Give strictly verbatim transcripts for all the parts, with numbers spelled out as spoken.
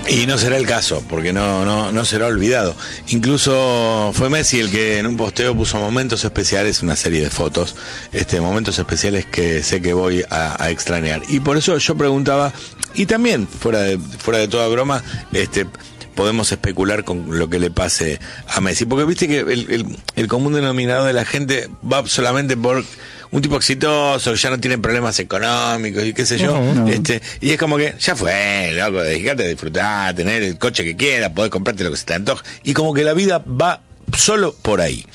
Y no será el caso, porque no, no, no será olvidado. Incluso fue Messi el que en un posteo puso momentos especiales, una serie de fotos, este, momentos especiales que sé que voy a, a extrañar. Y por eso yo preguntaba, y también, fuera de, fuera de toda broma, este, podemos especular con lo que le pase a Messi. Porque viste que el, el, el común denominador de la gente va solamente por un tipo exitoso, ya no tiene problemas económicos y qué sé yo, no, no. este y es como que ya fue, loco, dedicate a disfrutar, tener el coche que quieras, podés comprarte lo que se te antoja, y como que la vida va solo por ahí.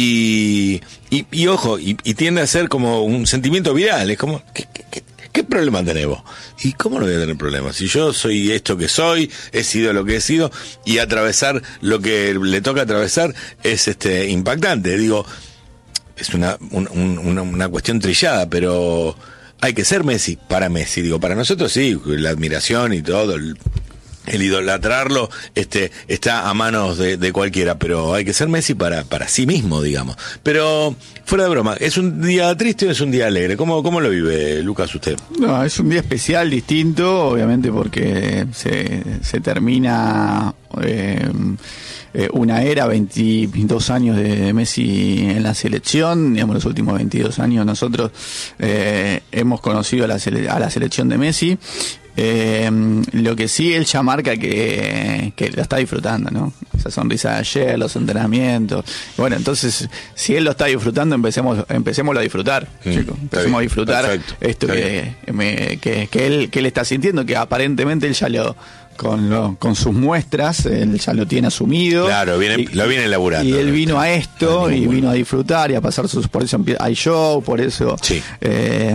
Y, y, y ojo, y, y tiende a ser como un sentimiento viral, es como, ¿qué, qué, qué, qué problema tenés vos? ¿Y cómo no voy a tener problemas? Si yo soy esto que soy, he sido lo que he sido, y atravesar lo que le toca atravesar es este impactante, digo, es una, un, una, una cuestión trillada, pero hay que ser Messi para Messi, digo, para nosotros sí, la admiración y todo, el, el idolatrarlo este, está a manos de, de cualquiera, pero hay que ser Messi para, para sí mismo, digamos. Pero, fuera de broma, ¿es un día triste o es un día alegre? ¿Cómo, cómo lo vive, Lucas, usted? No, es un día especial, distinto, obviamente porque se, se termina... Eh, Eh, una era, veintidós años de Messi en la selección, digamos los últimos veintidós años nosotros eh, hemos conocido a la, sele- a la selección de Messi. Eh, lo que sí, él ya marca que, que lo está disfrutando, ¿no? Esa sonrisa de ayer, los entrenamientos. Bueno, entonces, si él lo está disfrutando, empecemos empecémoslo a disfrutar, mm, chicos. Empecemos a disfrutar perfecto, esto que, me, que, que, él, que él está sintiendo, que aparentemente él ya lo... Con, lo, con sus muestras, él ya lo tiene asumido. Claro, viene, y, lo viene elaborando. Y él vino a esto, y vino a disfrutar y a pasar sus... Por eso hay show, por eso... Sí. Eh,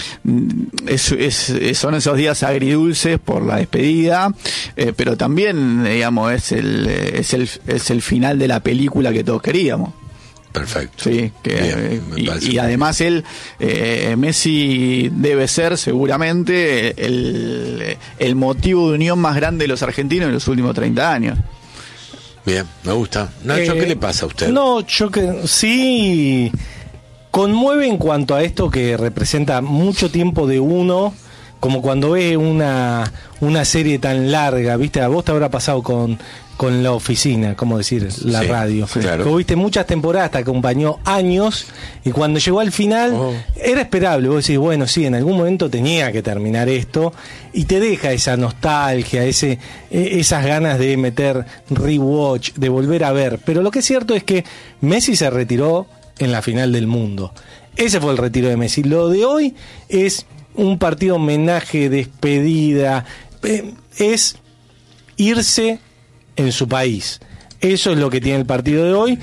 es, es, son esos días agridulces por la despedida, eh, pero también, digamos, es el, es, el, es el final de la película que todos queríamos. Perfecto. Sí, que, bien, y, y además él, eh, Messi debe ser seguramente el, el motivo de unión más grande de los argentinos en los últimos treinta años. Bien, me gusta. Nacho, eh, ¿qué le pasa a usted? No, yo que sí conmueve en cuanto a esto que representa mucho tiempo de uno, como cuando ve una, una serie tan larga, ¿viste? A vos te habrá pasado con... con la oficina, como decir, la sí, radio. Sí, claro. Como viste, muchas temporadas te acompañó años, y cuando llegó al final, oh. era esperable. Vos decís, bueno, sí, en algún momento tenía que terminar esto, y te deja esa nostalgia, ese, esas ganas de meter rewatch, de volver a ver. Pero lo que es cierto es que Messi se retiró en la final del mundo. Ese fue el retiro de Messi. Lo de hoy es un partido homenaje, despedida, es irse en su país. Eso es lo que tiene el partido de hoy.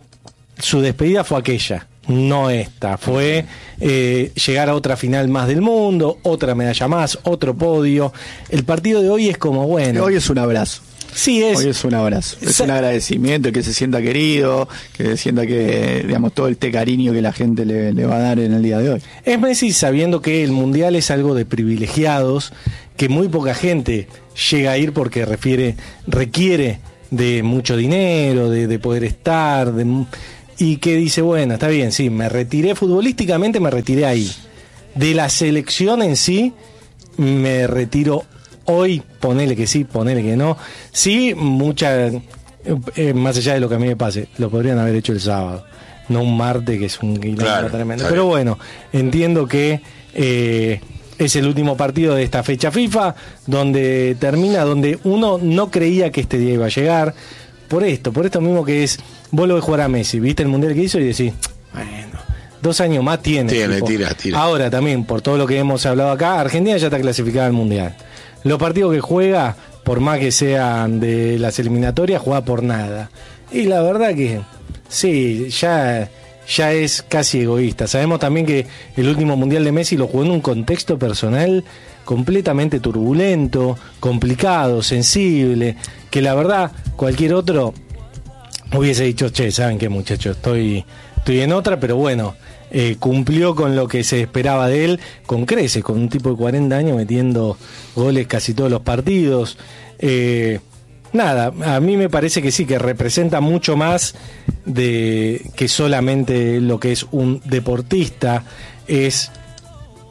Su despedida fue aquella, no esta. Fue eh, llegar a otra final más del mundo, otra medalla más, otro podio. El partido de hoy es como, bueno... Hoy es un abrazo. Sí, es. Hoy es un abrazo. Es un agradecimiento, que se sienta querido, que se sienta que, digamos, todo este cariño que la gente le, le va a dar en el día de hoy. Es Messi sabiendo que el Mundial es algo de privilegiados, que muy poca gente llega a ir porque refiere, requiere de mucho dinero, de, de poder estar, de, y que dice, bueno, está bien, sí, me retiré futbolísticamente, me retiré ahí. De la selección en sí, me retiro hoy, ponele que sí, ponele que no. Sí, mucha, eh, más allá de lo que a mí me pase, lo podrían haber hecho el sábado, no un martes, que es un claro, tremendo. Pero bueno, entiendo que eh, es el último partido de esta fecha FIFA, donde termina, donde uno no creía que este día iba a llegar, por esto, por esto mismo que es, vos lo ves jugar a Messi, viste el Mundial que hizo y decís, bueno, dos años más tiene. Tiene, tira, tira. Ahora también, por todo lo que hemos hablado acá, Argentina ya está clasificada al Mundial. Los partidos que juega, por más que sean de las eliminatorias, juega por nada. Y la verdad que sí, ya... ya es casi egoísta. Sabemos también que el último Mundial de Messi lo jugó en un contexto personal completamente turbulento, complicado, sensible, que la verdad cualquier otro hubiese dicho, che, ¿saben qué, muchachos? Estoy, estoy en otra, pero bueno, eh, cumplió con lo que se esperaba de él, con creces, con un tipo de cuarenta años metiendo goles casi todos los partidos. Eh, Nada, a mí me parece que sí, que representa mucho más de que solamente lo que es un deportista. Es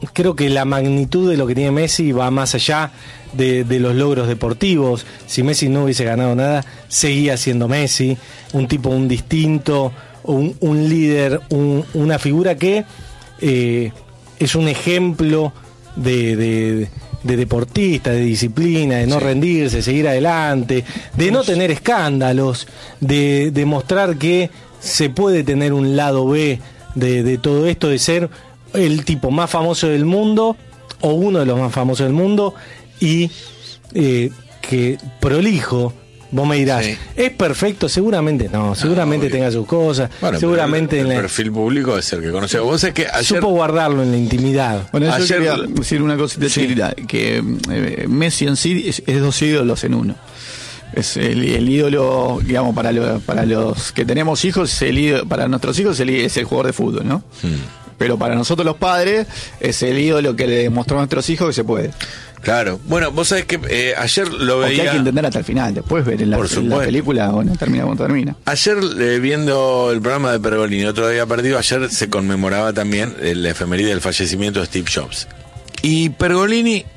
creo que la magnitud de lo que tiene Messi va más allá de, de los logros deportivos. Si Messi no hubiese ganado nada, seguía siendo Messi, un tipo, un distinto, un, un líder, un, una figura que eh, es un ejemplo de, de, de deportista, de disciplina, de no sí. rendirse, seguir adelante, de no tener escándalos, de, de mostrar que se puede tener un lado B de, de todo esto, de ser el tipo más famoso del mundo o uno de los más famosos del mundo y eh, que prolijo. Vos me dirás, sí. ¿es perfecto? Seguramente no, seguramente no, tenga sus cosas, bueno, seguramente el, el en perfil público es el que conoce. Vos es que ayer... supo guardarlo en la intimidad. Bueno, yo ayer... quería decir una cosita sí. chiquita, que eh, Messi en sí es, es dos ídolos en uno. Es el, el ídolo, digamos, para, lo, para los que tenemos hijos, es el ídolo, para nuestros hijos es el, es el jugador de fútbol, ¿no? Hmm. Pero para nosotros los padres es el ídolo que le demostró a nuestros hijos que se puede. Claro, bueno, vos sabés que eh, ayer lo veía... Porque hay que entender hasta el final, después ver en la, en la película, bueno, termina cuando termina. Ayer, eh, viendo el programa de Pergolini, otro día perdido, ayer se conmemoraba también el efeméride del fallecimiento de Steve Jobs. Y Pergolini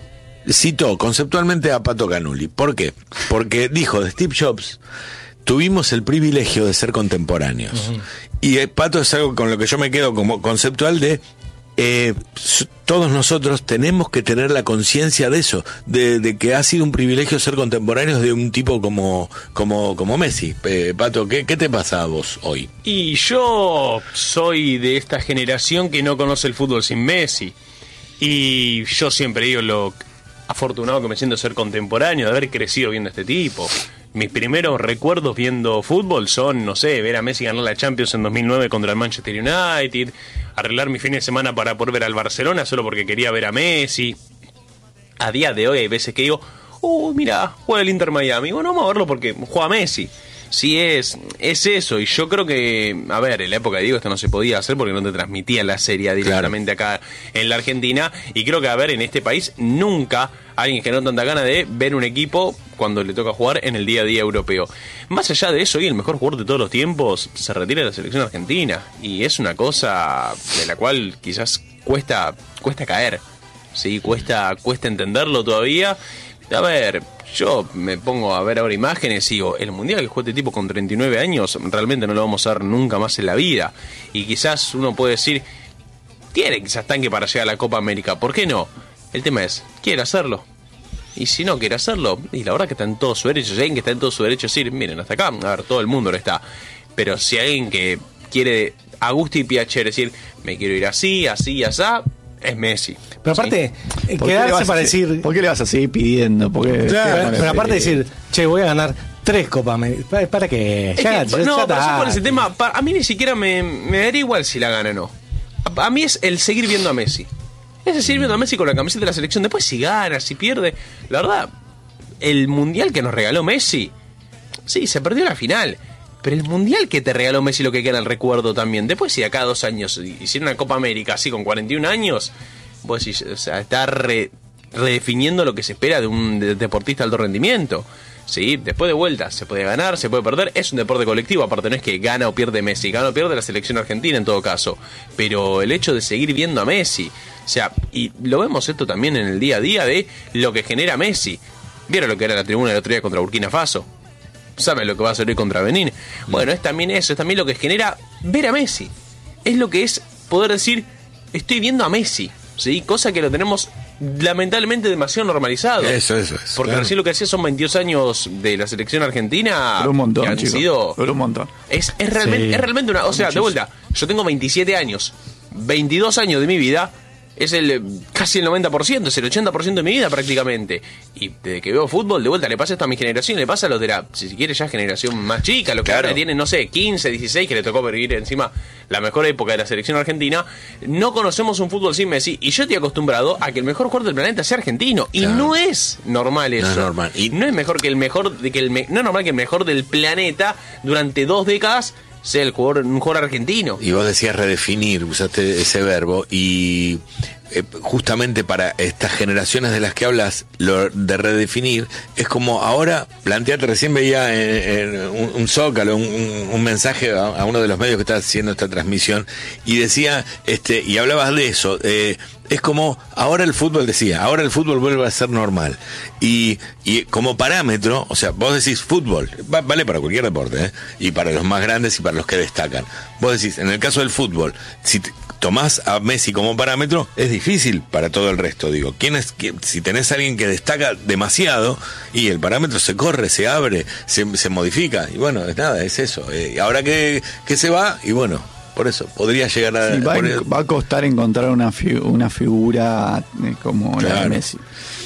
citó conceptualmente a Pato Canuli. ¿Por qué? Porque dijo de Steve Jobs, tuvimos el privilegio de ser contemporáneos. Uh-huh. Y eh, Pato es algo con lo que yo me quedo como conceptual de... Eh, todos nosotros tenemos que tener la conciencia de eso, de, de que ha sido un privilegio ser contemporáneos de un tipo como como como Messi. Eh, Pato, ¿qué, ¿qué te pasa a vos hoy? Y yo soy de esta generación que no conoce el fútbol sin Messi. Y yo siempre digo lo afortunado que me siento ser contemporáneo, de haber crecido viendo a este tipo. Mis primeros recuerdos viendo fútbol son, no sé, ver a Messi ganar la Champions en dos mil nueve contra el Manchester United, arreglar mi fin de semana para poder ver al Barcelona solo porque quería ver a Messi. A día de hoy hay veces que digo, uh, mira, juega el Inter Miami. Bueno, vamos a verlo porque juega Messi. Sí, es, es eso. Y yo creo que, a ver, en la época de Diego esto no se podía hacer porque no te transmitían la serie directamente claro. acá en la Argentina. Y creo que, a ver, en este país nunca alguien generó tanta gana de ver un equipo cuando le toca jugar en el día a día europeo. Más allá de eso, hoy el mejor jugador de todos los tiempos se retira de la selección argentina. Y es una cosa de la cual quizás cuesta, cuesta caer. Sí, cuesta, cuesta entenderlo todavía. A ver, yo me pongo a ver ahora imágenes y digo, el mundial que juega este tipo con treinta y nueve años realmente no lo vamos a ver nunca más en la vida. Y quizás uno puede decir, tiene quizás tanque para llegar a la Copa América, ¿por qué no? El tema es, ¿quiere hacerlo? Y si no quiere hacerlo, y la verdad que está en todo su derecho, si alguien que está en todo su derecho es decir, miren, hasta acá, a ver, todo el mundo lo está. Pero si alguien que quiere a gusto y piacere decir, me quiero ir así, así, así, es Messi. Pero aparte, ¿sí? quedarse para decir... ¿Por qué le vas a seguir pidiendo? Porque, claro, pero aparte de decir, che, voy a ganar tres Copas América. ¿Para, para qué? Ya, que, ya, no, ya pero yo por ese tema, para, a mí ni siquiera me, me daría igual si la gana o no. A, a mí es el seguir viendo a Messi. Es seguir viendo a Messi con la camiseta de la selección. Después si gana, si pierde. La verdad, el mundial que nos regaló Messi, sí, se perdió la final. Pero el mundial que te regaló Messi lo que queda en el recuerdo también. Después si acá dos años hicieron una Copa América así con cuarenta y un años, vos decís, o sea, está re, redefiniendo lo que se espera de un de, deportista de alto rendimiento. Sí, después de vuelta, se puede ganar, se puede perder, es un deporte colectivo, aparte no es que gana o pierde Messi, gana o pierde la selección argentina en todo caso. Pero el hecho de seguir viendo a Messi, o sea, y lo vemos esto también en el día a día de lo que genera Messi. ¿Vieron lo que era la tribuna del otro día contra Burkina Faso? ¿Saben lo que va a hacer hoy contra Benín? Bueno, es también eso, es también lo que genera ver a Messi. Es lo que es poder decir, estoy viendo a Messi, ¿sí? Cosa que lo tenemos lamentablemente demasiado normalizado. Eso, eso, eso. Porque claro. recién lo que hacía son veintidós años de la selección argentina. Por un montón, que han chicos. sido, Por un montón. Es, es, realmente, sí. es realmente una... O sea, de vuelta, yo tengo veintisiete años. veintidós años de mi vida es el casi el noventa por ciento, es el ochenta por ciento de mi vida prácticamente. Y desde que veo fútbol, de vuelta, le pasa esto a mi generación, le pasa a los de la, si quiere ya generación más chica, los que claro. ahora tienen, no sé, quince, dieciséis, que le tocó vivir encima la mejor época de la selección argentina. No conocemos un fútbol sin Messi, y yo estoy acostumbrado a que el mejor jugador del planeta sea argentino, y claro. no es normal eso. No es normal. Y no es mejor que el mejor, de que el me, no es normal que el mejor del planeta durante dos décadas sea el jugador, un jugador argentino. Y vos decías redefinir, usaste ese verbo, y eh, justamente para estas generaciones de las que hablas, lo de redefinir, es como ahora, planteate, recién veía en, en un, un zócalo, un, un, un mensaje a, a uno de los medios que está haciendo esta transmisión, y decía, este, y hablabas de eso, eh, es como, ahora el fútbol, decía, ahora el fútbol vuelve a ser normal. Y, y como parámetro, o sea, vos decís fútbol, va, vale para cualquier deporte, ¿eh? Y para los más grandes y para los que destacan. Vos decís, en el caso del fútbol, si te, tomás a Messi como parámetro, es difícil para todo el resto, digo. ¿Quién es, quién, si tenés a alguien que destaca demasiado, y el parámetro se corre, se abre, se, se modifica, y bueno, es nada, es eso. Eh, ahora que, que se va, y bueno, por eso, podría llegar a... Sí, va, poner... va a costar encontrar una, fi una figura como claro. la de Messi.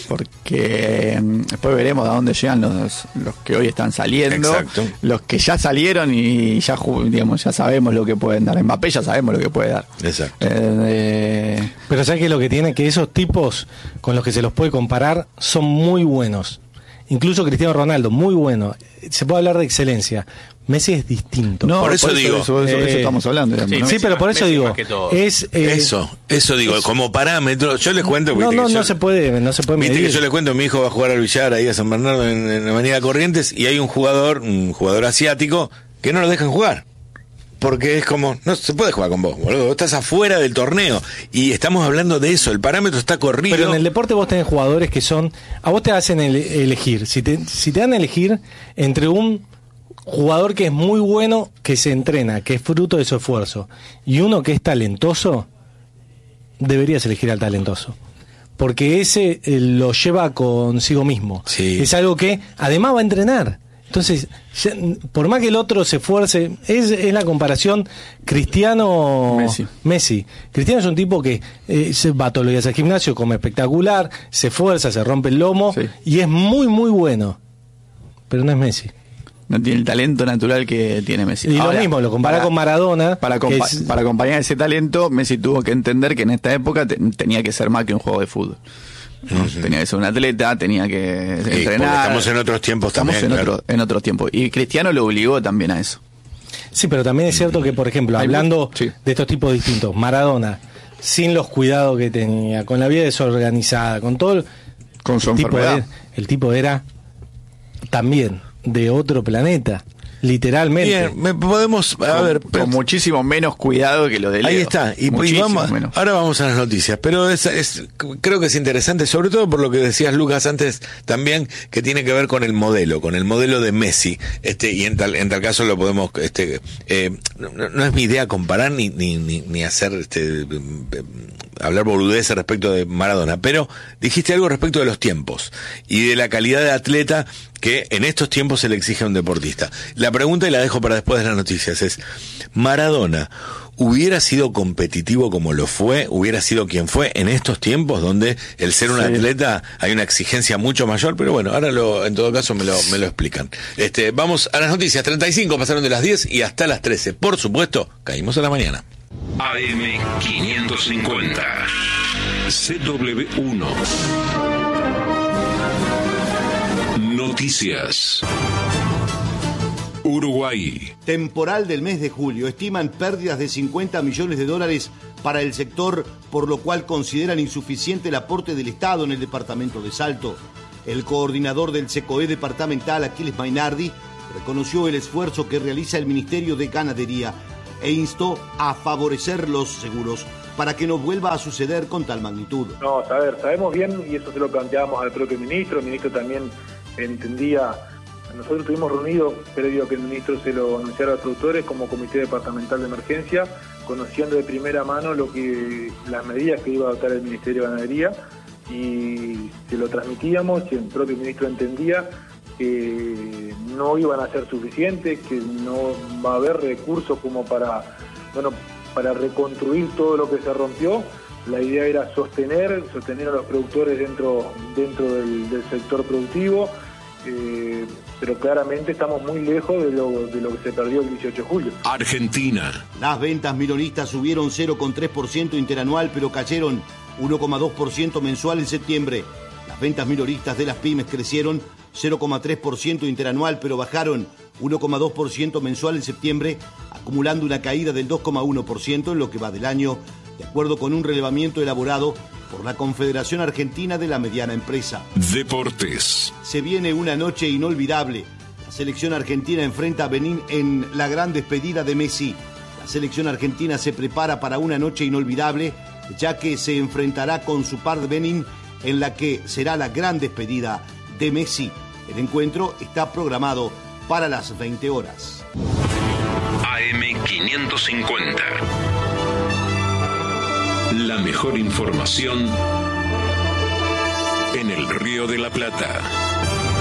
Porque eh, después veremos a dónde llegan los, los que hoy están saliendo. Exacto. Los que ya salieron y ya digamos ya sabemos lo que pueden dar. Mbappé ya sabemos lo que puede dar. Exacto. Eh, eh... Pero ¿sabes qué es lo que tiene? Que esos tipos con los que se los puede comparar son muy buenos. Incluso Cristiano Ronaldo, muy bueno. Se puede hablar de excelencia. Messi es distinto. No, por eso, por eso digo. Eso, eso, eh, eso estamos hablando. Digamos, sí, ¿no? sí, pero por eso Messi digo. más que todo. Es, eh, Eso, eso digo, es, como parámetro, yo les cuento... No, no, yo, no se puede, no se puede viste medir. que yo les cuento, mi hijo va a jugar al billar ahí a San Bernardo en, en Avenida Corrientes, y hay un jugador, un jugador asiático, que no lo dejan jugar. Porque es como, no se puede jugar con vos, boludo, vos estás afuera del torneo. Y estamos hablando de eso, el parámetro está corrido. Pero en el deporte vos tenés jugadores que son... A vos te hacen el, elegir. Si te, si te dan a elegir entre un jugador que es muy bueno, que se entrena, que es fruto de su esfuerzo, y uno que es talentoso, deberías elegir al talentoso. Porque ese eh, lo lleva consigo mismo. Sí. Es algo que además va a entrenar. Entonces, ya, por más que el otro se esfuerce, es, es la comparación Cristiano-Messi. Messi. Cristiano es un tipo que eh, se va todos los días al gimnasio, come espectacular, se esfuerza, se rompe el lomo, sí. Y es muy, muy bueno. Pero no es Messi. No tiene el talento natural que tiene Messi. Y Ahora, lo mismo, lo compara para, con Maradona. Para, compa es, para acompañar ese talento, Messi tuvo que entender que en esta época te tenía que ser más que un juego de fútbol. ¿No? Uh-huh. Tenía que ser un atleta, tenía que sí, entrenar. Estamos en otros tiempos estamos también. Estamos en, claro. otro, en otros tiempos. Y Cristiano lo obligó también a eso. Sí, pero también es cierto que, por ejemplo, Hay hablando sí. de estos tipos distintos, Maradona, sin los cuidados que tenía, con la vida desorganizada, con todo... El, con su el tipo enfermedad. Era, el tipo era también de otro planeta. Literalmente. Bien, me podemos, a con, ver, con pero, muchísimo menos cuidado que lo de Leo. Ahí está, y, y vamos, menos. ahora vamos a las noticias, pero es, es, creo que es interesante, sobre todo por lo que decías, Lucas, antes también, que tiene que ver con el modelo, con el modelo de Messi, este, y en tal, en tal caso lo podemos, este, eh, no, no es mi idea comparar ni, ni, ni, ni hacer, este, hablar boludeces respecto de Maradona, pero dijiste algo respecto de los tiempos y de la calidad de atleta que en estos tiempos se le exige a un deportista. La pregunta, y la dejo para después de las noticias, es, ¿Maradona hubiera sido competitivo como lo fue, hubiera sido quien fue en estos tiempos donde el ser un sí. atleta hay una exigencia mucho mayor? Pero bueno, ahora lo, en todo caso me lo, me lo explican. Este, vamos a las noticias. Treinta y cinco pasaron de las diez y hasta las trece. Por supuesto, caímos a la mañana. A M quinientos cincuenta C W uno Noticias. Uruguay. Temporal del mes de julio. Estiman pérdidas de cincuenta millones de dólares para el sector, por lo cual consideran insuficiente el aporte del Estado en el departamento de Salto. El coordinador del SECOE departamental, Aquiles Mainardi, reconoció el esfuerzo que realiza el Ministerio de Ganadería e instó a favorecer los seguros para que no vuelva a suceder con tal magnitud. No, a ver, sabemos bien, y eso se lo planteamos al propio ministro, el ministro también entendía, nosotros estuvimos reunidos previo a que el ministro se lo anunciara a los productores como comité departamental de emergencia, conociendo de primera mano lo que las medidas que iba a adoptar el Ministerio de Ganadería, y se lo transmitíamos y el propio ministro entendía que no iban a ser suficientes, que no va a haber recursos como para, bueno, para reconstruir todo lo que se rompió. La idea era sostener, sostener a los productores dentro, dentro del, del sector productivo, eh, pero claramente estamos muy lejos de lo, de lo que se perdió el dieciocho de julio. Argentina. Las ventas minoristas subieron cero coma tres por ciento interanual, pero cayeron uno coma dos por ciento mensual en septiembre. Las ventas minoristas de las pymes crecieron cero coma tres por ciento interanual, pero bajaron uno coma dos por ciento mensual en septiembre, acumulando una caída del dos coma uno por ciento en lo que va del año. de acuerdo con un relevamiento elaborado por la Confederación Argentina de la Mediana Empresa. Deportes. Se viene una noche inolvidable. La selección argentina enfrenta a Benín en la gran despedida de Messi. La selección argentina se prepara para una noche inolvidable, ya que se enfrentará con su par de Benín, en la que será la gran despedida de Messi. El encuentro está programado para las veinte horas. A M quinientos cincuenta. La mejor información en el Río de la Plata.